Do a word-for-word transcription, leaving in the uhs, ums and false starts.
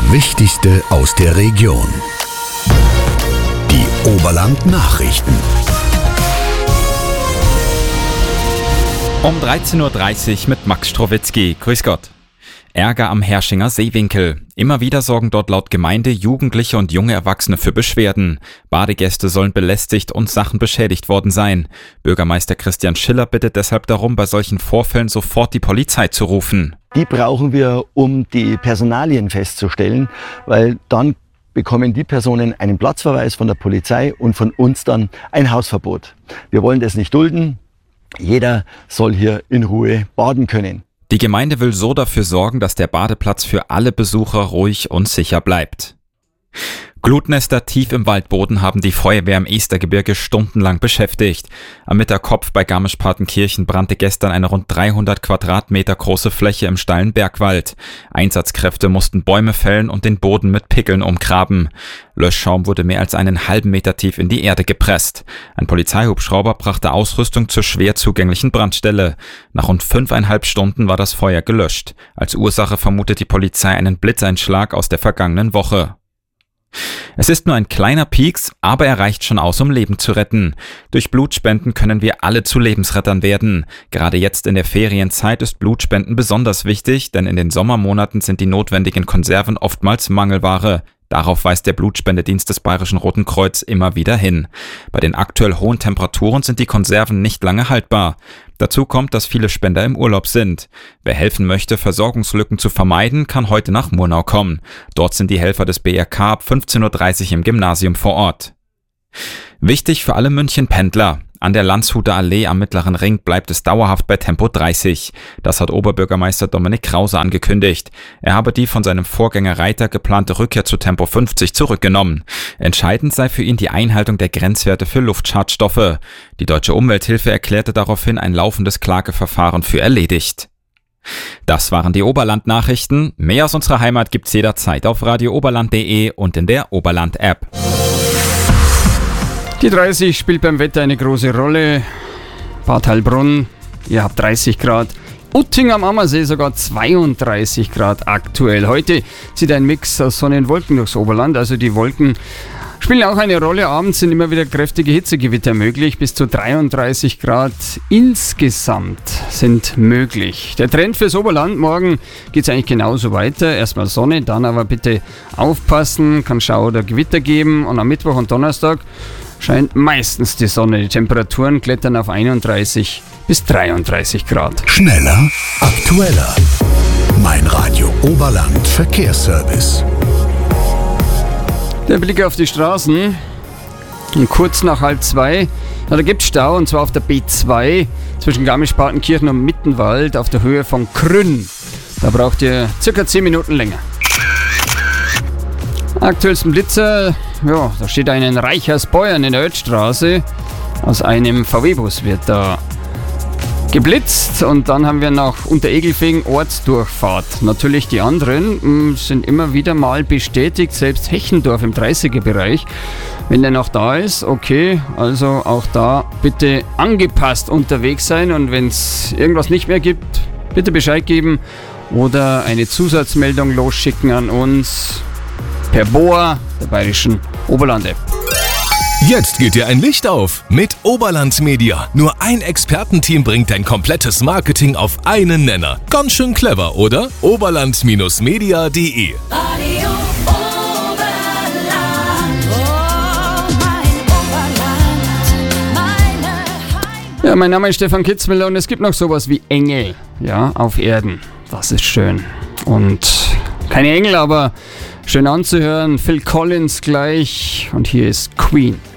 Wichtigste aus der Region. Die Oberland-Nachrichten. Um dreizehn Uhr dreißig mit Max Strowitzki. Grüß Gott. Ärger am Herrschinger Seewinkel. Immer wieder sorgen dort laut Gemeinde Jugendliche und junge Erwachsene für Beschwerden. Badegäste sollen belästigt und Sachen beschädigt worden sein. Bürgermeister Christian Schiller bittet deshalb darum, bei solchen Vorfällen sofort die Polizei zu rufen. Die brauchen wir, um die Personalien festzustellen, weil dann bekommen die Personen einen Platzverweis von der Polizei und von uns dann ein Hausverbot. Wir wollen das nicht dulden. Jeder soll hier in Ruhe baden können. Die Gemeinde will so dafür sorgen, dass der Badeplatz für alle Besucher ruhig und sicher bleibt. Glutnester tief im Waldboden haben die Feuerwehr im Estergebirge stundenlang beschäftigt. Am Mitterkopf bei Garmisch-Partenkirchen brannte gestern eine rund dreihundert Quadratmeter große Fläche im steilen Bergwald. Einsatzkräfte mussten Bäume fällen und den Boden mit Pickeln umgraben. Löschschaum wurde mehr als einen halben Meter tief in die Erde gepresst. Ein Polizeihubschrauber brachte Ausrüstung zur schwer zugänglichen Brandstelle. Nach rund fünfeinhalb Stunden war das Feuer gelöscht. Als Ursache vermutet die Polizei einen Blitzeinschlag aus der vergangenen Woche. Es ist nur ein kleiner Pieks, aber er reicht schon aus, um Leben zu retten. Durch Blutspenden können wir alle zu Lebensrettern werden. Gerade jetzt in der Ferienzeit ist Blutspenden besonders wichtig, denn in den Sommermonaten sind die notwendigen Konserven oftmals Mangelware. Darauf weist der Blutspendedienst des Bayerischen Roten Kreuz immer wieder hin. Bei den aktuell hohen Temperaturen sind die Konserven nicht lange haltbar. Dazu kommt, dass viele Spender im Urlaub sind. Wer helfen möchte, Versorgungslücken zu vermeiden, kann heute nach Murnau kommen. Dort sind die Helfer des B R K ab fünfzehn Uhr dreißig im Gymnasium vor Ort. Wichtig für alle München-Pendler. An der Landshuter Allee am Mittleren Ring bleibt es dauerhaft bei Tempo dreißig. Das hat Oberbürgermeister Dominik Krause angekündigt. Er habe die von seinem Vorgänger Reiter geplante Rückkehr zu Tempo fünfzig zurückgenommen. Entscheidend sei für ihn die Einhaltung der Grenzwerte für Luftschadstoffe. Die Deutsche Umwelthilfe erklärte daraufhin ein laufendes Klageverfahren für erledigt. Das waren die Oberland-Nachrichten. Mehr aus unserer Heimat gibt's jederzeit auf radio oberland punkt de und in der Oberland-App. Die dreißig spielt beim Wetter eine große Rolle. Bad Heilbrunn, ihr habt dreißig Grad. Utting am Ammersee sogar zweiunddreißig Grad aktuell. Heute zieht ein Mix aus Sonne und Wolken durchs Oberland. Also die Wolken spielen auch eine Rolle. Abends sind immer wieder kräftige Hitzegewitter möglich. Bis zu dreiunddreißig Grad insgesamt sind möglich. Der Trend fürs Oberland, morgen geht es eigentlich genauso weiter. Erstmal Sonne, dann aber bitte aufpassen, kann Schauer oder Gewitter geben. Und am Mittwoch und Donnerstag scheint meistens die Sonne. Die Temperaturen klettern auf einunddreißig bis dreiunddreißig Grad. Schneller, aktueller. Mein Radio Oberland Verkehrsservice. Der Blick auf die Straßen. Und kurz nach halb zwei, ja, da gibt es Stau, und zwar auf der B zwei zwischen Garmisch-Partenkirchen und Mittenwald auf der Höhe von Krünn. Da braucht ihr circa zehn Minuten länger. Aktuellsten Blitzer, ja, da steht ein Reichersbeuern in der Oetstraße. Aus einem V W-Bus wird da geblitzt, und dann haben wir noch Unteregelfing Ortsdurchfahrt. Natürlich die anderen mh, sind immer wieder mal bestätigt, selbst Hechendorf im dreißiger-Bereich. Wenn der noch da ist, okay, also auch da bitte angepasst unterwegs sein, und wenn es irgendwas nicht mehr gibt, bitte Bescheid geben oder eine Zusatzmeldung losschicken an uns per B O A, der Bayerischen Oberland-App. Jetzt geht dir ein Licht auf mit Oberland Media. Nur ein Expertenteam bringt dein komplettes Marketing auf einen Nenner. Ganz schön clever, oder? oberland Media punkt de Radio Oberland, oh mein Oberland, meine Heimat. Ja, mein Name ist Stefan Kitzmüller, und es gibt noch sowas wie Engel, ja, auf Erden. Das ist schön. Und keine Engel, aber schön anzuhören. Phil Collins gleich, und hier ist Queen.